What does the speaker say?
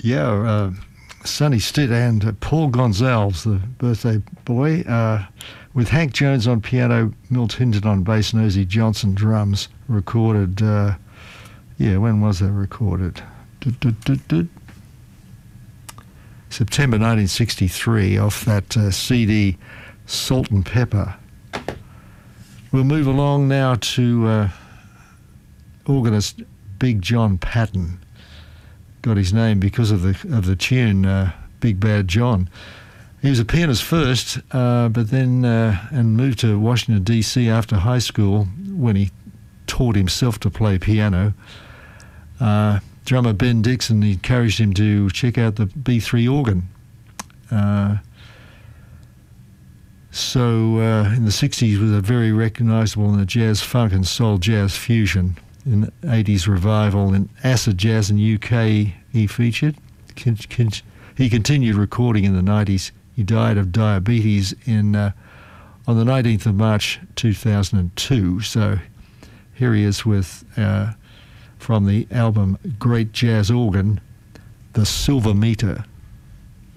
Sonny Stitt and Paul Gonzalez, the birthday boy, with Hank Jones on piano, Milt Hinton on bass, and Ozzie Johnson drums, recorded, when was that recorded? September 1963, off that CD, Salt and Pepper. We'll move along now to organist Big John Patton. Got his name because of the tune Big Bad John. He was a pianist first, but then and moved to Washington D.C. after high school when he taught himself to play piano. Drummer Ben Dixon encouraged him to check out the B3 organ. So in the 60s was a very recognisable in the jazz funk and soul jazz fusion. In the 80s revival in acid jazz in UK he featured. He continued recording in the 90s. He died of diabetes on the 19th of March 2002. So here he is with, from the album Great Jazz Organ, The Silver Meter.